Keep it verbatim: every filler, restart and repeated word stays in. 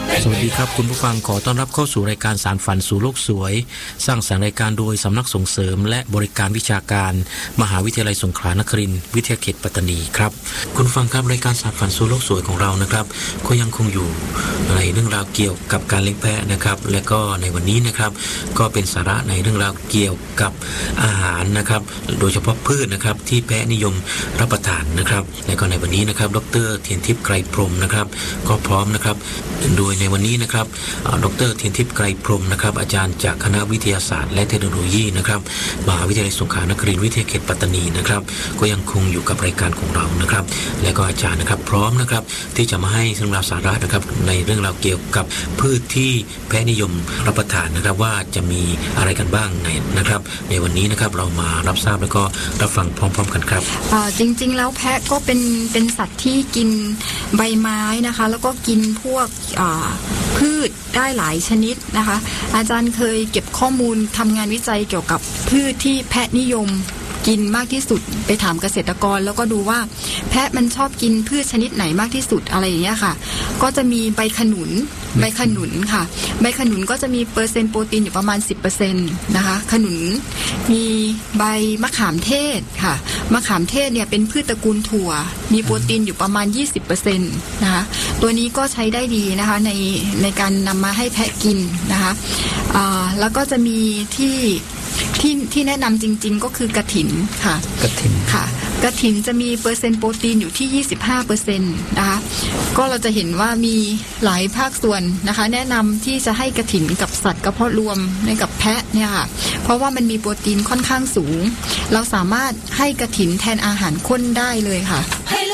สวัสดีครับคุณผู้ฟังขอต้อนรับเข้าสู่รายการสารฝันสู่โลกสวยสร้างสรรค์รายการโดยสำนักส่งเสริมและบริการวิชาการมหาวิทยาลัยสงขลานครินทร์วิทยาเขตปัตตานีครับคุณผู้ฟังครับรายการสารฝันสู่โลกสวยของเรานะครับก็ยังคงอยู่ในเรื่องราวเกี่ยวกับการเลี้ยงแพะนะครับและก็ในวันนี้นะครับก็เป็นสาระในเรื่องราวเกี่ยวกับอาหารนะครับโดยเฉพาะพืชนะครับที่แพะนิยมรับประทานนะครับและก็ในวันนี้นะครับดร.เทียนทิพย์ไกรพรหมนะครับก็พร้อมนะครับโดยในวันนี้นะครับดร.เทียนทิพย์ไกรพรหมนะครับอาจารย์จากคณะวิทยาศาสตร์และเทคโนโลยีนะครับมหาวิทยาลัยสงขลานครินทร์วิทยาเขตปัตตานีนะครับก็ยังคงอยู่กับรายการของเรานะครับและก็อาจารย์นะครับพร้อมนะครับที่จะมาให้เรื่องราวสาระนะครับในเรื่องราวเกี่ยวกับพืชที่แพะนิยมรับประทานนะครับว่าจะมีอะไรกันบ้างในนะครับในวันนี้นะครับเรามารับทราบแล้วก็รับฟังพร้อมๆกันครับจริงๆแล้วแพะก็เป็นเป็นสัตว์ที่กินใบไม้นะคะแล้วก็กินพวกพืชได้หลายชนิดนะคะอาจารย์เคยเก็บข้อมูลทำงานวิจัยเกี่ยวกับพืชที่แพะนิยมกินมากที่สุดไปถามเกษตรกรแล้วก็ดูว่าแพะมันชอบกินพืชชนิดไหนมากที่สุดอะไรอย่างเงี้ยค่ะก็จะมีใบขนุนใบขนุนค่ะใบขนุนก็จะมีเปอร์เซ็นต์โปรตีนอยู่ประมาณ สิบเปอร์เซ็นต์ นะคะขนุนมีใบมะขามเทศค่ะมะขามเทศเนี่ยเป็นพืชตระกูลถั่วมีโปรตีนอยู่ประมาณ ยี่สิบเปอร์เซ็นต์ นะคะตัวนี้ก็ใช้ได้ดีนะคะในในการนำมาให้แพะกินนะคะอ่าแล้วก็จะมีที่ที่ที่แนะนำจริงๆก็คือกระถินค่ะกระถินค่ะกระถินจะมีเปอร์เซ็นต์โปรตีนอยู่ที่ ยี่สิบห้าเปอร์เซ็นต์ นะคะก็เราจะเห็นว่ามีหลายภาคส่วนนะคะแนะนำที่จะให้กระถินกับสัตว์กระเพาะรวมในกับแพะเนี่ยค่ะเพราะว่ามันมีโปรตีนค่อนข้างสูงเราสามารถให้กระถินแทนอาหารข้นได้เลยค่ะ